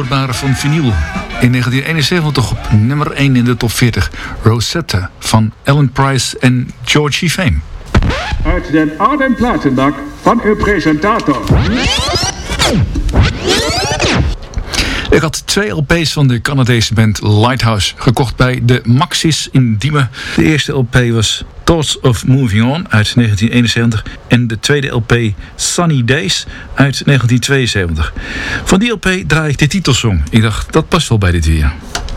onmiskenbaar van vinyl. In 1971 op nummer 1 in de top 40. Rosetta van Ellen Price en Georgie Fame. Uit den oude platenbak van uw presentator. Ik had 2 LP's van de Canadese band Lighthouse gekocht bij de Maxis in Diemen. De eerste LP was Thoughts of Moving On uit 1971 en de tweede LP Sunny Days uit 1972. Van die LP draai ik de titelsong. Ik dacht, dat past wel bij dit weer.